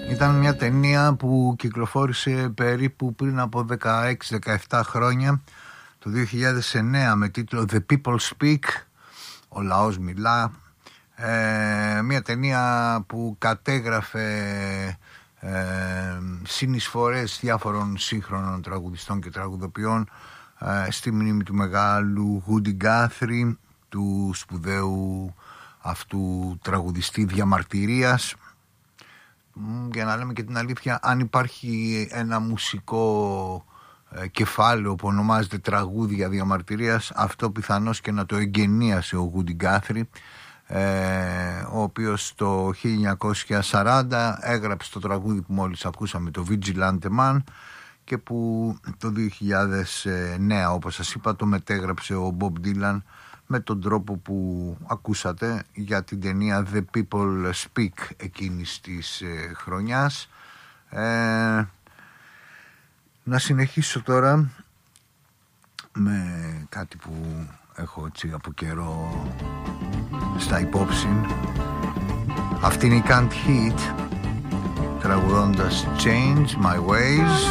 Ήταν μια ταινία που κυκλοφόρησε περίπου πριν από 16-17 χρόνια, το 2009, με τίτλο The People Speak, ο λαός μιλά. Μια ταινία που κατέγραφε συνεισφορές διάφορων σύγχρονων τραγουδιστών και τραγουδοποιών στη μνήμη του μεγάλου Woody Guthrie, του σπουδαίου αυτού τραγουδιστή διαμαρτυρίας. Για να λέμε και την αλήθεια, αν υπάρχει ένα μουσικό κεφάλαιο που ονομάζεται τραγούδια διαμαρτυρίας, αυτό πιθανώς και να το εγγενίασε ο Woody Guthrie, ο οποίος το 1940 έγραψε το τραγούδι που μόλις ακούσαμε, το Vigilante Man, και που το 2009, όπως σας είπα, το μετέγραψε ο Bob Dylan με τον τρόπο που ακούσατε για την ταινία The People Speak εκείνης της χρονιάς. Να συνεχίσω τώρα με κάτι που έχω έτσι από καιρό στα υπόψη. Αυτή είναι η Can't Hit, τραγουδώντας Change My Ways.